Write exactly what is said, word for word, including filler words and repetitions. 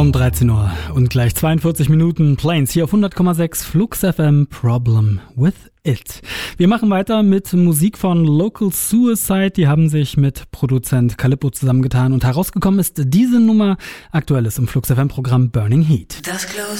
Um dreizehn Uhr und gleich zweiundvierzig Minuten Plains hier auf hundert Komma sechs Flux F M, Problem with It. Wir machen weiter mit Musik von Local Suicide. Die haben sich mit Produzent Calippo zusammengetan und herausgekommen ist diese Nummer. Aktuelles im Flux F M Programm Burning Heat. Das Close